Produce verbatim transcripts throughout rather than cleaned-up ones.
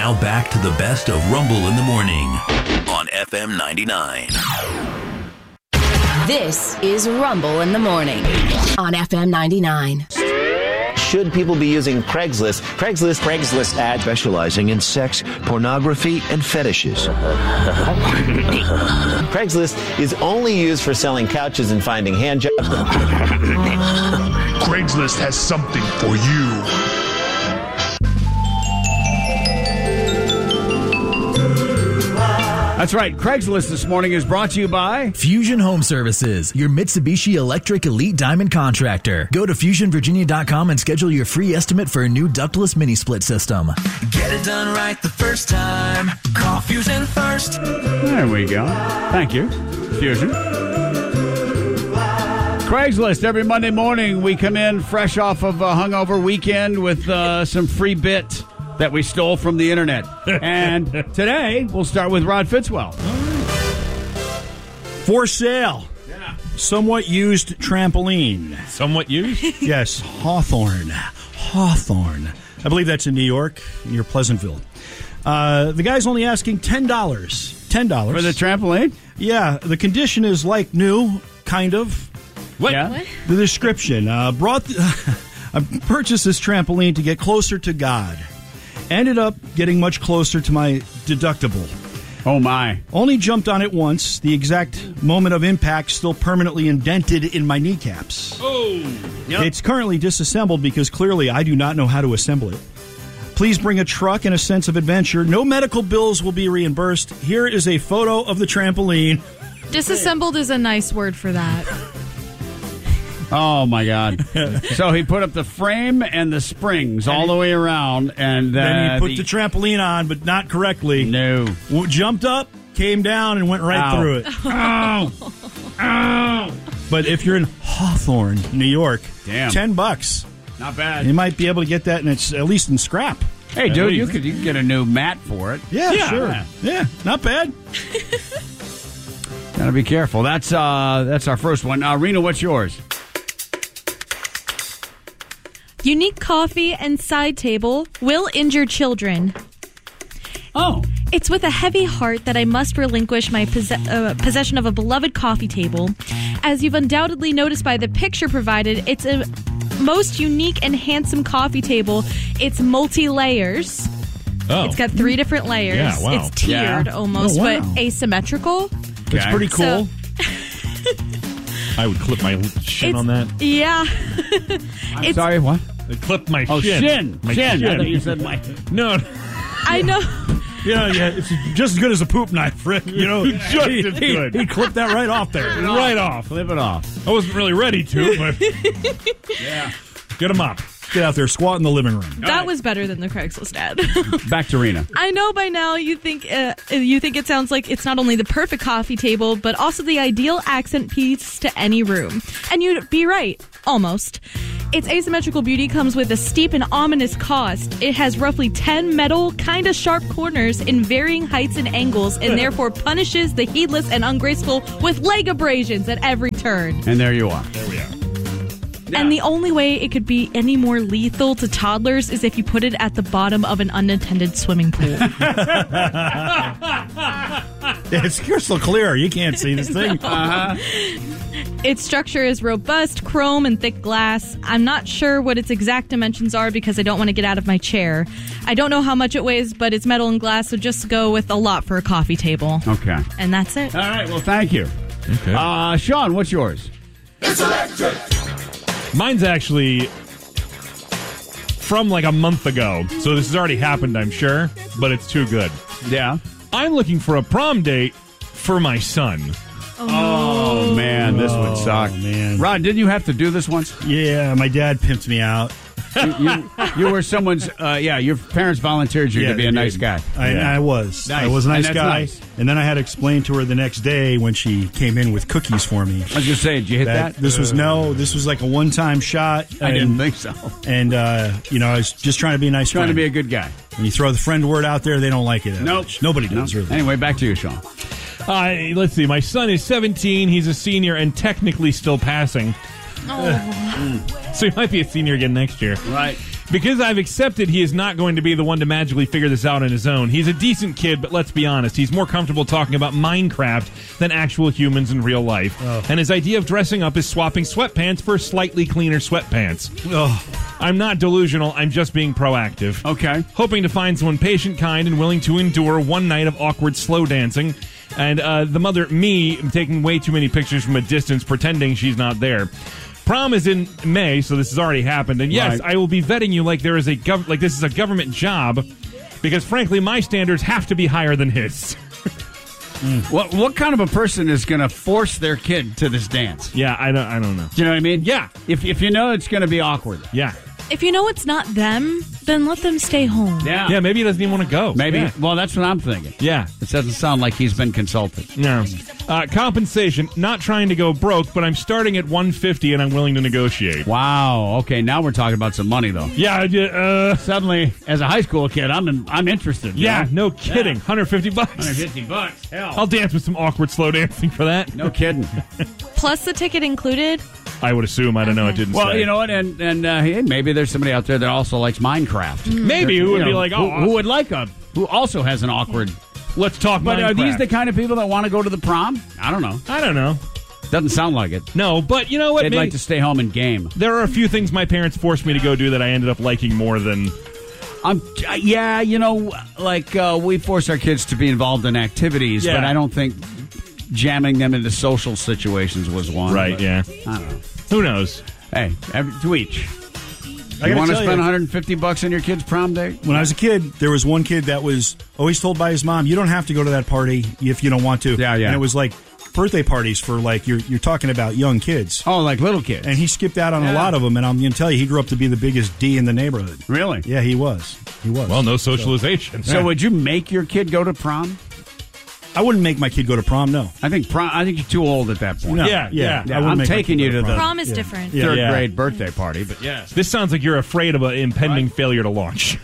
Now back to the best of Rumble in the Morning on F M ninety-nine. This is Rumble in the Morning on F M ninety-nine. Should people be using Craigslist? Craigslist, Craigslist ad specializing in sex, pornography, and fetishes. Craigslist is only used for selling couches and finding hand jobs. Craigslist has something for you. That's right. Craigslist this morning is brought to you by Fusion Home Services, your Mitsubishi Electric Elite Diamond contractor. Go to fusion virginia dot com and schedule your free estimate for a new ductless mini split system. Get it done right the first time. Call Fusion first. There we go. Thank you, Fusion. Craigslist, every Monday morning we come in fresh off of a hungover weekend with uh, some free bit that we stole from the internet. And today, we'll start with Rod Fitzwell. For sale. Yeah. Somewhat used trampoline. Somewhat used? Yes, Hawthorne. Hawthorne. I believe that's in New York, near Pleasantville. Uh, the guy's only asking ten dollars. ten dollars. For the trampoline? Yeah, the condition is like new, kind of. What? Yeah. What? The description. Uh, brought the, I purchased this trampoline to get closer to God. Ended up getting much closer to my deductible. Oh, my. Only jumped on it once. The exact moment of impact still permanently indented in my kneecaps. Oh. Yep. It's currently disassembled because clearly I do not know how to assemble it. Please bring a truck and a sense of adventure. No medical bills will be reimbursed. Here is a photo of the trampoline. Disassembled is a nice word for that. Oh, my God. So he put up the frame and the springs all the way around. And uh, then he put the, the trampoline on, but not correctly. No. W- Jumped up, came down, and went right Ow. through it. Ow. Ow. But if you're in Hawthorne, New York, Damn. ten bucks. Not bad. You might be able to get that, and it's at least in scrap. Hey, dude, you could you could get a new mat for it. Yeah, Yeah. sure. Yeah, not bad. Gotta be careful. That's uh, that's our first one. Uh, Rena, what's yours? Unique coffee and side table will injure children. Oh. It's with a heavy heart that I must relinquish my posse- uh, possession of a beloved coffee table. As you've undoubtedly noticed by the picture provided, it's a most unique and handsome coffee table. It's multi-layers. Oh. It's got three different layers. Yeah, wow. It's tiered Yeah. almost, Oh, wow. but asymmetrical. It's pretty cool. So- I would clip my shin It's- on that. Yeah. I'm It's- sorry, what? I'd clip my Oh, shin. shin. My Shin. shin. I thought you said my... No. I know. Yeah, yeah, it's just as good as a poop knife, Rick. You know, Just he, as he- good. He clipped that right off there. Right off. Flip it off. I wasn't really ready to, but Yeah. get him up. Get out there, squat in the living room. That right. was better than the Craigslist ad. Back to Rena. I know by now you think uh, you think it sounds like it's not only the perfect coffee table, but also the ideal accent piece to any room. And you'd be right, almost. Its asymmetrical beauty comes with a steep and ominous cost. It has roughly ten metal, kind of sharp corners in varying heights and angles, and therefore punishes the heedless and ungraceful with leg abrasions at every turn. And there you are. There we are. And the only way it could be any more lethal to toddlers is if you put it at the bottom of an unattended swimming pool. It's crystal clear. You can't see this thing. Uh-huh. Its structure is robust, chrome, and thick glass. I'm not sure what its exact dimensions are because I don't want to get out of my chair. I don't know how much it weighs, but it's metal and glass, so just go with a lot for a coffee table. Okay. And that's it. All right, well, thank you. Okay. Uh, Sean, what's yours? Mine's actually from like a month ago, so this has already happened, I'm sure, but it's too good. Yeah. I'm looking for a prom date for my son. Oh, man, this would suck. man. Rod, didn't you have to do this once? Yeah, my dad pimped me out. you, you, you were someone's, uh, yeah, your parents volunteered you Yeah, to be they a nice did. guy. I, Yeah. I was. Nice. I was a And nice that's guy. nice. And then I had to explain to her the next day when she came in with cookies for me. I was going to say, did you hit that? This was no, this was like a one-time shot. I and, didn't think so. And, uh, you know, I was just trying to be a nice Trying friend. to be a good guy. When you throw the friend word out there, they don't like it. that Nope. much. Nobody Nope. does, really. Anyway, back to you, Sean. Uh, let's see. My son is seventeen. He's a senior and technically still passing. Oh. So he might be a senior again next year. Right. Because I've accepted he is not going to be the one to magically figure this out on his own. He's a decent kid, but let's be honest, he's more comfortable talking about Minecraft than actual humans in real life. Oh. And his idea of dressing up is swapping sweatpants for slightly cleaner sweatpants. Oh. I'm not delusional, I'm just being proactive. Okay. Hoping to find someone patient, kind, and willing to endure one night of awkward slow dancing. And uh, the mother, me, taking way too many pictures from a distance, pretending she's not there. Prom is in May, so this has already happened. And yes, Right. I will be vetting you like there is a gov- like this is a government job, because frankly, my standards have to be higher than his. What what kind of a person is going to force their kid to this dance? Yeah, I don't. I don't know. Do you know what I mean? Yeah, If if you know it's going to be awkward. yeah, If you know it's not them, then let them stay home. Yeah. yeah. Maybe he doesn't even want to go. Maybe. Yeah. Well, that's what I'm thinking. Yeah. It doesn't sound like he's been consulted. No. Uh, compensation. Not trying to go broke, but I'm starting at one hundred fifty dollars and I'm willing to negotiate. Wow. Okay, now we're talking about some money, though. Yeah. I did, Uh, Suddenly, as a high school kid, I'm in, I'm interested. you yeah. know? No kidding. one hundred fifty bucks. one hundred fifty bucks. Hell. I'll dance with some awkward slow dancing for that. No kidding. Plus the ticket included. I would assume. I don't know. It didn't Well, say. you know what? And and uh, hey, maybe there's somebody out there that also likes Minecraft. Maybe who would You be know, like, who, oh, who would like a who also has an awkward. let's talk But are these Minecraft. the kind of people that want to go to the prom? I don't know. I don't know. Doesn't sound like it. No, but you know what? They'd Maybe- like to stay home and game. There are a few things my parents forced me to go do that I ended up liking more than. Um, yeah, you know, like uh, we force our kids to be involved in activities, Yeah. but I don't think jamming them into social situations was one. Right, but yeah. I don't know. Who knows? Hey, every, to each. I You gotta want to tell spend you, one hundred fifty bucks on your kid's prom day? when I was a kid, there was one kid that was always told by his mom, "You don't have to go to that party if you don't want to." Yeah, yeah. And it was like birthday parties for like you're you're talking about young kids. Oh, like little kids. And he skipped out on Yeah. a lot of them. And I'm going to tell you, he grew up to be the biggest D in the neighborhood. Really? Yeah, he was. He was. Well, no socialization. So would you make your kid go to prom? I wouldn't make my kid go to prom. No. I think prom. I think you're too old at that point. No. Yeah, yeah. Yeah, I wouldn't I'm make my taking kid you go to the Prom is Yeah. different. Yeah. third Yeah. grade birthday party, but yes, This sounds like you're afraid of an impending failure to launch.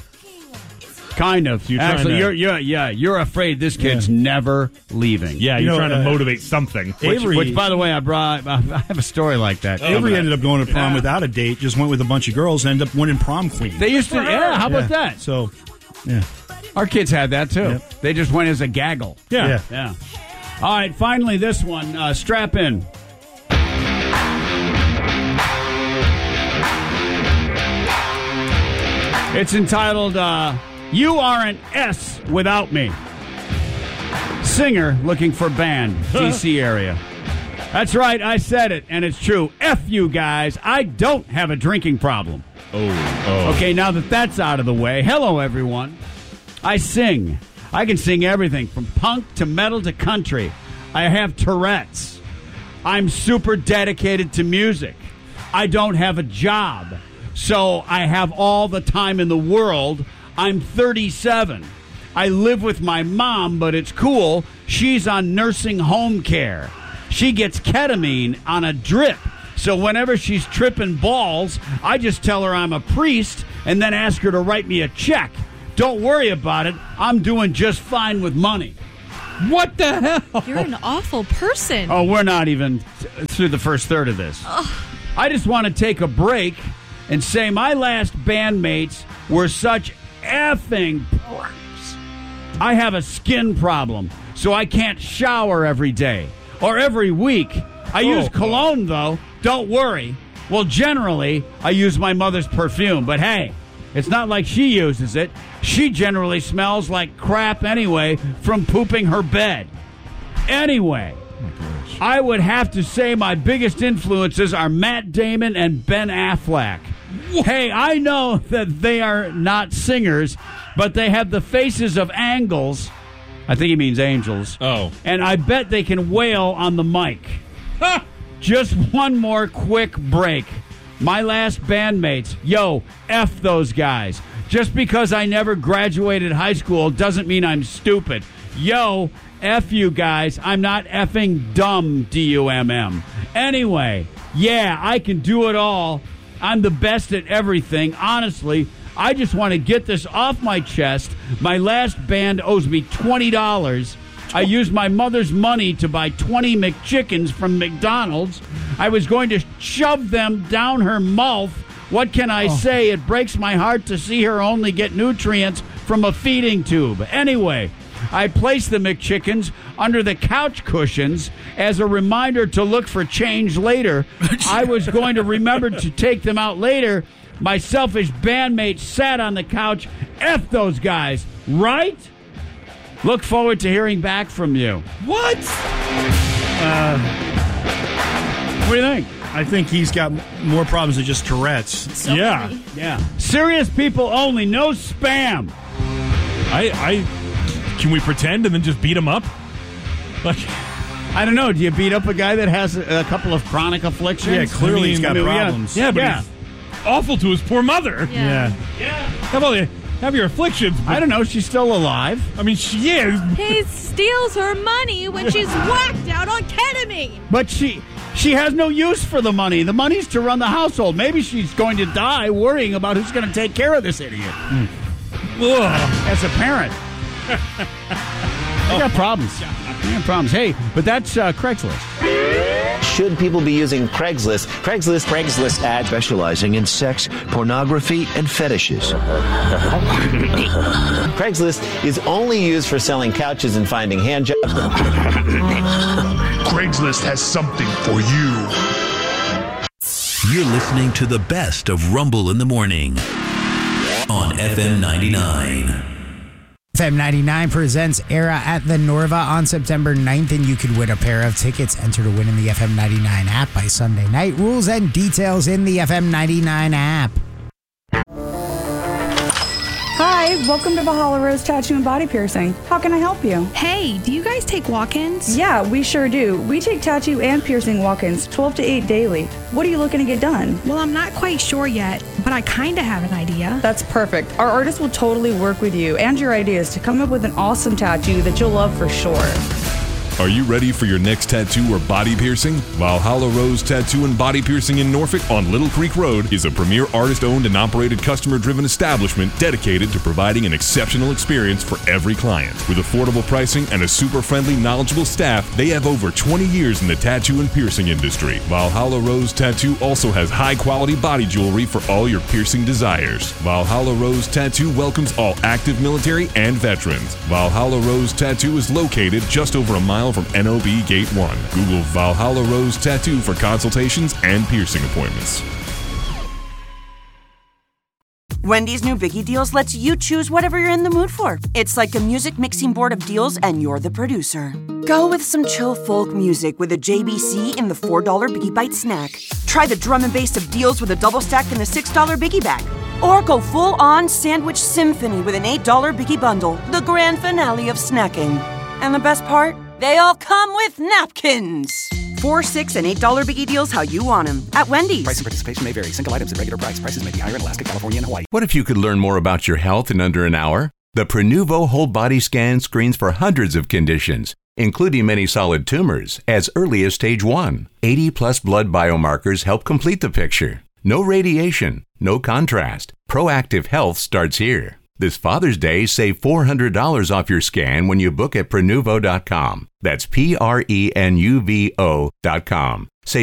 kind of. You're trying Actually, to- you're, you're yeah, you're afraid this kid's never leaving. Yeah, You you're know, trying to uh, motivate something. Which, Avery- which, by the way, I brought. I have a story like that. Avery ended up going to prom Yeah. without a date. Just went with a bunch of girls. And ended up winning prom queen. They used to. Yeah, how about Yeah. that? So, yeah. Our kids had that too. Yep. They just went as a gaggle. Yeah. Yeah. Yeah. All right, finally, this one. Uh, strap in. It's entitled uh, You Are an S Without Me. Singer looking for band, D C area. That's right, I said it, and it's true. F you guys, I don't have a drinking problem. Oh, oh. Okay, now that that's out of the way, hello, everyone. I sing. I can sing everything from punk to metal to country. I have Tourette's. I'm super dedicated to music. I don't have a job, so I have all the time in the world. I'm thirty-seven. I live with my mom, but it's cool. She's on nursing home care. She gets ketamine on a drip. So whenever she's tripping balls, I just tell her I'm a priest and then ask her to write me a check. Don't worry about it. I'm doing just fine with money. What the hell? You're an awful person. Oh, we're not even th- through the first third of this. I just want to take a break and say my last bandmates were such effing pricks. I have a skin problem, so I can't shower every day or every week. I use cologne, though. Don't worry. Well, generally, I use my mother's perfume, but hey, it's not like she uses it. She generally smells like crap anyway from pooping her bed. Anyway, I would have to say my biggest influences are Matt Damon and Ben Affleck. Hey, I know that they are not singers, but they have the faces of angels. I think he means angels. Oh. And I bet they can wail on the mic. Just one more quick break. My last bandmates, yo, F those guys. Just because I never graduated high school doesn't mean I'm stupid. Yo, F you guys. I'm not effing dumb, D U M M. Anyway, yeah, I can do it all. I'm the best at everything. Honestly, I just want to get this off my chest. My last band owes me twenty dollars. I used my mother's money to buy twenty McChickens from McDonald's. I was going to shove them down her mouth What can I say? It breaks my heart to see her only get nutrients from a feeding tube. Anyway, I placed the McChickens under the couch cushions as a reminder to look for change later. I was going to remember to take them out later. My selfish bandmate sat on the couch. F those guys, right? Look forward to hearing back from you. What? Uh, what do you think? I think he's got more problems than just Tourette's. So yeah, many. yeah. Serious people only, no spam. I, I, can we pretend and then just beat him up? Like, I don't know. Do you beat up a guy that has a, a couple of chronic afflictions? Yeah, clearly I mean, he's got I mean, problems. yeah, but Yeah. he's awful to his poor mother. Yeah. Yeah. How about you have your afflictions? But, I don't know. She's still alive. I mean, she is. He steals her money when she's whacked out on ketamine. But she she has no use for the money. The money's to run the household. Maybe she's going to die worrying about who's going to take care of this idiot. Ugh. As a parent. I got problems. I got problems. Hey, but that's uh, Craigslist. Should people be using Craigslist? Craigslist, Craigslist ad specializing in sex, pornography, and fetishes. Craigslist is only used for selling couches and finding hand jobs. Craigslist has something for you. You're listening to the best of Rumble in the Morning on F M ninety-nine. F M ninety-nine presents Era at the Norva on September ninth, and you could win a pair of tickets. Enter to win in the F M ninety-nine app by Sunday night. Rules and details in the F M ninety-nine app. Hi, welcome to Valhalla Rose Tattoo and Body Piercing. How can I help you? Hey, do you guys take walk-ins? Yeah, we sure do. We take tattoo and piercing walk-ins twelve to eight daily. What are you looking to get done? Well, I'm not quite sure yet, but I kind of have an idea. That's perfect. Our artist will totally work with you and your ideas to come up with an awesome tattoo that you'll love for sure. Are you ready for your next tattoo or body piercing? Valhalla Rose Tattoo and Body Piercing in Norfolk on Little Creek Road is a premier artist-owned and operated customer-driven establishment dedicated to providing an exceptional experience for every client. With affordable pricing and a super-friendly, knowledgeable staff, they have over twenty years in the tattoo and piercing industry. Valhalla Rose Tattoo also has high-quality body jewelry for all your piercing desires. Valhalla Rose Tattoo welcomes all active military and veterans. Valhalla Rose Tattoo is located just over a mile from N O B Gate one. Google Valhalla Rose Tattoo for consultations and piercing appointments. Wendy's new Biggie Deals lets you choose whatever you're in the mood for. It's like a music mixing board of deals, and you're the producer. Go with some chill folk music with a J B C in the four dollar Biggie Bite snack. Try the drum and bass of deals with a double stack in the six dollar Biggie Bag. Or go full-on sandwich symphony with an eight dollar Biggie Bundle, the grand finale of snacking. And the best part? They all come with napkins. Four, six, and eight dollar Biggie Deals how you want them at Wendy's. Price and participation may vary. Single items at regular price. Prices may be higher in Alaska, California, and Hawaii. What if you could learn more about your health in under an hour? The Prenuvo Whole Body Scan screens for hundreds of conditions, including many solid tumors, as early as stage one. eighty plus blood biomarkers help complete the picture. No radiation, no contrast. Proactive health starts here. This Father's Day, save four hundred dollars off your scan when you book at Prenuvo dot com. That's P R E N U V O dot com. Save